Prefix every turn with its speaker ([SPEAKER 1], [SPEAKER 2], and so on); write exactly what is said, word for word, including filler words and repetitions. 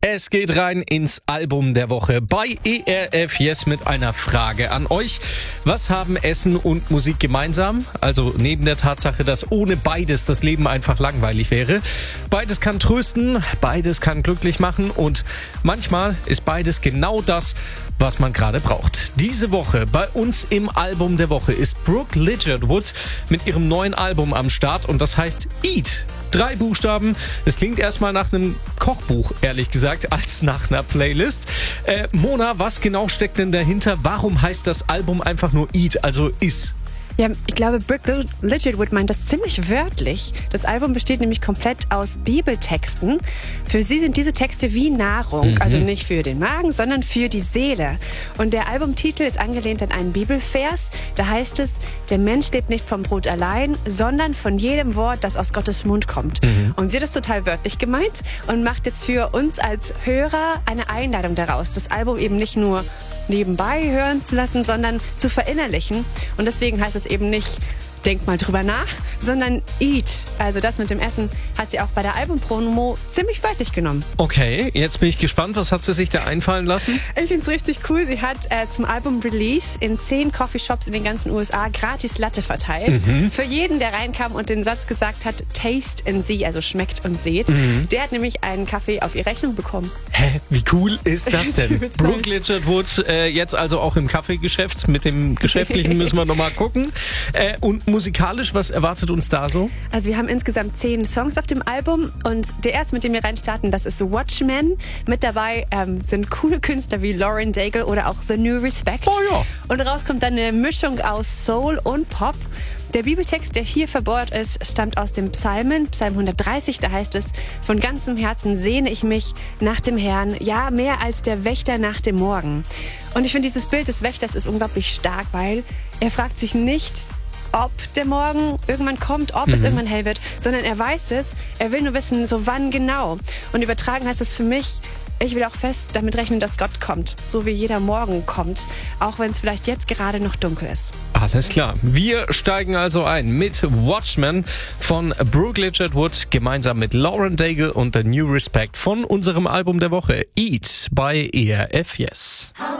[SPEAKER 1] Es geht rein ins Album der Woche bei E R F Yes mit einer Frage an euch. Was haben Essen und Musik gemeinsam? Also neben der Tatsache, dass ohne beides das Leben einfach langweilig wäre. Beides kann trösten, beides kann glücklich machen und manchmal ist beides genau das, was man gerade braucht. Diese Woche bei uns im Album der Woche ist Brooke Ligertwood mit ihrem neuen Album am Start und das heißt Eat. Drei Buchstaben. Es klingt erstmal nach einem Kochbuch, ehrlich gesagt, als nach einer Playlist. Äh, Mona, was genau steckt denn dahinter? Warum heißt das Album einfach nur Eat, also iss?
[SPEAKER 2] Ja, ich glaube, Brooke Ligertwood meint das ziemlich wörtlich. Das Album besteht nämlich komplett aus Bibeltexten. Für sie sind diese Texte wie Nahrung, mhm. also nicht für den Magen, sondern für die Seele. Und der Albumtitel ist angelehnt an einen Bibelvers. Da heißt es, der Mensch lebt nicht vom Brot allein, sondern von jedem Wort, das aus Gottes Mund kommt. Mhm. Und sie hat das total wörtlich gemeint und macht jetzt für uns als Hörer eine Einladung daraus, das Album eben nicht nur nebenbei hören zu lassen, sondern zu verinnerlichen. Und deswegen heißt es eben nicht, denk mal drüber nach, sondern eat. Also das mit dem Essen hat sie auch bei der Albumpromo ziemlich wörtlich genommen.
[SPEAKER 1] Okay, jetzt bin ich gespannt. Was hat sie sich da einfallen lassen?
[SPEAKER 2] Ich finde es richtig cool. Sie hat äh, zum Album-Release in zehn Coffeeshops in den ganzen U S A gratis Latte verteilt. Mhm. Für jeden, der reinkam und den Satz gesagt hat, taste and see, also schmeckt und seht. Mhm. Der hat nämlich einen Kaffee auf ihre Rechnung bekommen.
[SPEAKER 1] Hä, wie cool ist das denn? Brooke Ligertwood äh, jetzt also auch im Kaffeegeschäft. Mit dem Geschäftlichen müssen wir nochmal gucken. Äh, und musikalisch, was erwartet uns da so?
[SPEAKER 2] Also wir haben insgesamt zehn Songs auf dem Album und der erste, mit dem wir reinstarten, das ist Watchmen. Mit dabei ähm, sind coole Künstler wie Lauren Daigle oder auch The New Respect.
[SPEAKER 1] Oh ja.
[SPEAKER 2] Und raus kommt dann eine Mischung aus Soul und Pop. Der Bibeltext, der hier verbaut ist, stammt aus dem Psalmen, Psalm hundertdreißig. Da heißt es, von ganzem Herzen sehne ich mich nach dem Herrn, ja, mehr als der Wächter nach dem Morgen. Und ich finde, dieses Bild des Wächters ist unglaublich stark, weil er fragt sich nicht, ob der Morgen irgendwann kommt, ob mhm. es irgendwann hell wird, sondern er weiß es, er will nur wissen, so wann genau. Und übertragen heißt es für mich, ich will auch fest damit rechnen, dass Gott kommt, so wie jeder Morgen kommt, auch wenn es vielleicht jetzt gerade noch dunkel ist.
[SPEAKER 1] Alles klar. Wir steigen also ein mit Watchmen von Brooke Ligertwood gemeinsam mit Lauren Daigle und The New Respect von unserem Album der Woche Eat bei E R F Yes.